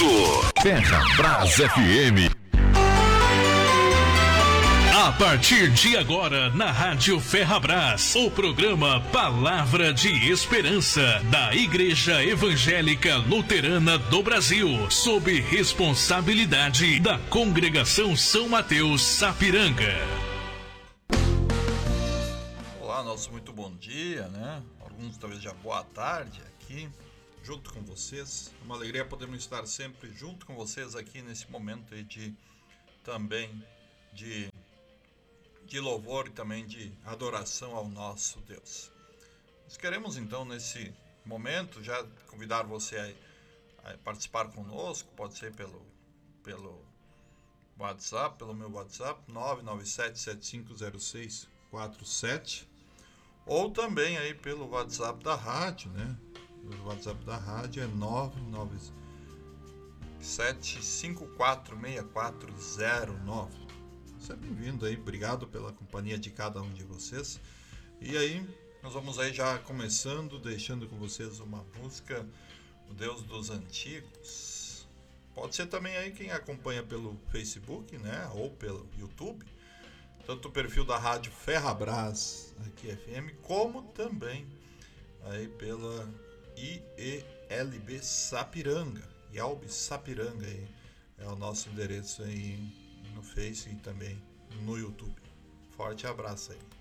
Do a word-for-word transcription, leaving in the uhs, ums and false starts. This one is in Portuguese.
Ferrabras F M. A partir de agora, na Rádio Ferrabras, o programa Palavra de Esperança, da Igreja Evangélica Luterana do Brasil, sob responsabilidade da Congregação São Mateus, Sapiranga. Olá, nosso muito bom dia, né? Alguns talvez já boa tarde aqui, junto com vocês. Uma alegria podermos estar sempre junto com vocês aqui nesse momento aí de também de de louvor e também de adoração ao nosso Deus. Nós queremos então nesse momento já convidar você a, a participar conosco, pode ser pelo, pelo WhatsApp, pelo meu WhatsApp, nove nove sete sete cinco zero seis quatro sete, ou também aí pelo WhatsApp da rádio, né? O WhatsApp da rádio é nove nove sete cinco quatro seis quatro zero nove. Seja bem-vindo aí, obrigado pela companhia de cada um de vocês. E aí, nós vamos aí já começando, deixando com vocês uma música, o Deus dos Antigos. Pode ser também aí quem acompanha pelo Facebook, né, ou pelo YouTube, tanto o perfil da Rádio Ferrabras aqui F M, como também aí pela I E L B Sapiranga, I A L B Sapiranga aí, é o nosso endereço aí no Face e também no YouTube. Forte abraço aí.